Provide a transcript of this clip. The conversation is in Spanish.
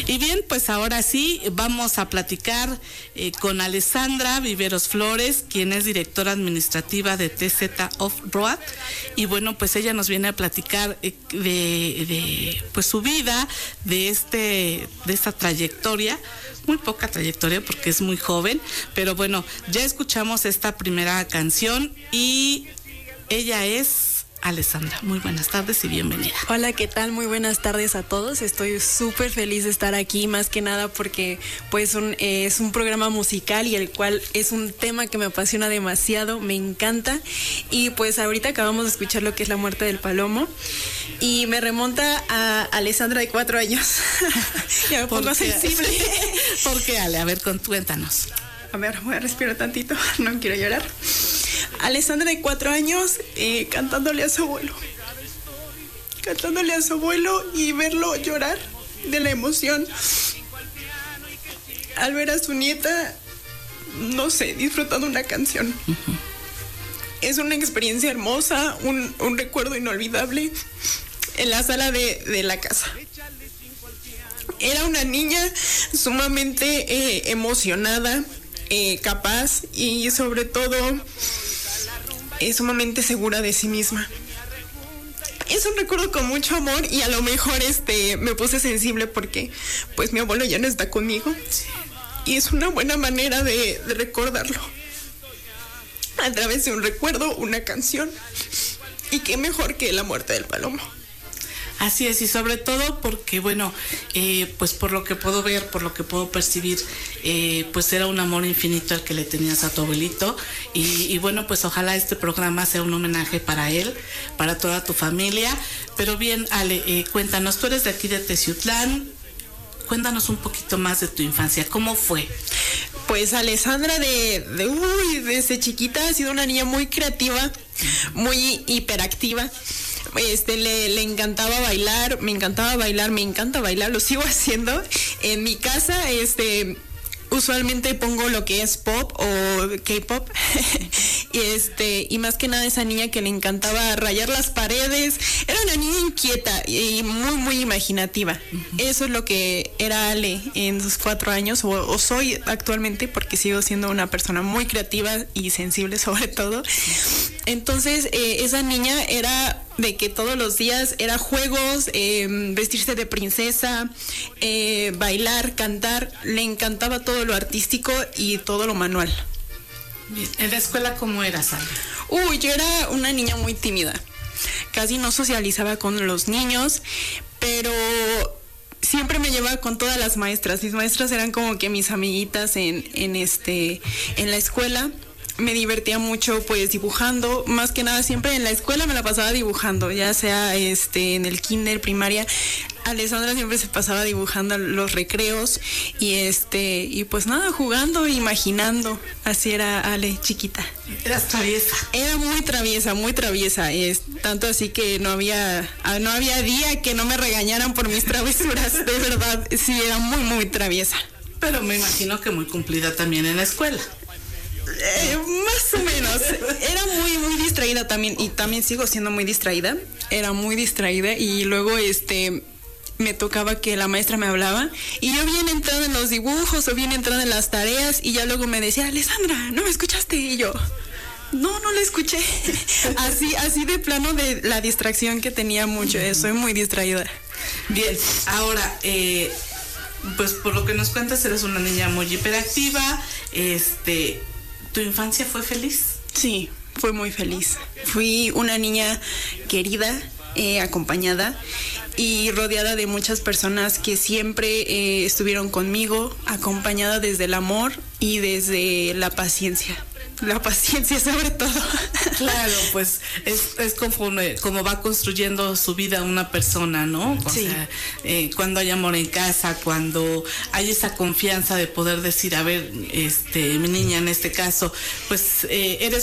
Y bien, pues ahora sí, vamos a platicar con Alessandra Viveros Flores, quien es directora administrativa de TZ Off-Road. Y bueno, pues ella nos viene a platicar de pues su vida, de esta trayectoria. Muy poca trayectoria porque es muy joven, pero bueno, ya escuchamos esta primera canción y ella es Alessandra. Muy buenas tardes y bienvenida. Hola, ¿qué tal? Muy buenas tardes a todos. Estoy súper feliz de estar aquí, más que nada porque pues es un programa musical y el cual es un tema que me apasiona demasiado, me encanta. Y pues ahorita acabamos de escuchar lo que es La Muerte del Palomo y me remonta a Alessandra de 4 años. Ya me pongo sensible. ¿Por qué, Ale? A ver, cuéntanos. A ver, voy a respirar tantito, no quiero llorar. Alessandra de 4 años cantándole a su abuelo y verlo llorar de la emoción al ver a su nieta, no sé, disfrutando una canción. Uh-huh. Es una experiencia hermosa, un recuerdo inolvidable en la sala de la casa. Era una niña sumamente emocionada, capaz y sobre todo sumamente segura de sí misma. Es un recuerdo con mucho amor y a lo mejor me puse sensible porque pues mi abuelo ya no está conmigo y es una buena manera de recordarlo a través de un recuerdo, una canción, y qué mejor que La Muerte del Palomo. Así es, y sobre todo porque, bueno, pues por lo que puedo ver, por lo que puedo percibir, pues era un amor infinito el que le tenías a tu abuelito. Y bueno, pues ojalá este programa sea un homenaje para él, para toda tu familia. Pero bien, Ale, cuéntanos, tú eres de aquí de Teciutlán, cuéntanos un poquito más de tu infancia, ¿cómo fue? Pues Alessandra desde chiquita ha sido una niña muy creativa, muy hiperactiva. Le encantaba bailar, me encanta bailar, lo sigo haciendo. En mi casa, usualmente pongo lo que es pop o K-pop y más que nada esa niña que le encantaba rayar las paredes. Era una niña inquieta y muy muy imaginativa. Uh-huh. Eso es lo que era Ale en sus 4 años o soy actualmente, porque sigo siendo una persona muy creativa y sensible sobre todo. Entonces esa niña era de que todos los días era juegos, vestirse de princesa, bailar, cantar. Le encantaba todo lo artístico y todo lo manual. Bien. ¿En la escuela cómo eras, Ale? Yo era una niña muy tímida. Casi no socializaba con los niños, pero siempre me llevaba con todas las maestras. Mis maestras eran como que mis amiguitas en la escuela. Me divertía mucho pues dibujando, más que nada siempre en la escuela me la pasaba dibujando, ya sea en el kinder, primaria. Alessandra siempre se pasaba dibujando los recreos y pues nada, jugando, imaginando. Así era Ale, chiquita. ¿Eras traviesa? Era muy traviesa, tanto así que no había día que no me regañaran por mis travesuras, de verdad, sí, era muy muy traviesa. Pero me imagino que muy cumplida también en la escuela. Más o menos. Era muy muy distraída también, y también sigo siendo muy distraída. Era muy distraída y luego me tocaba que la maestra me hablaba y yo bien entrada en los dibujos o bien entrada en las tareas y ya luego me decía: Alessandra, ¿no me escuchaste? Y yo: no la escuché. así de plano de la distracción que tenía mucho. Soy muy distraída. Bien, ahora pues por lo que nos cuentas eres una niña muy hiperactiva. ¿Tu infancia fue feliz? Sí, fue muy feliz. Fui una niña querida, acompañada y rodeada de muchas personas que siempre estuvieron conmigo, acompañada desde el amor y desde la paciencia. La paciencia sobre todo. Claro, pues es como va construyendo su vida una persona, ¿no? O sí. sea, cuando hay amor en casa, cuando hay esa confianza de poder decir, a ver, mi niña en este caso, pues eres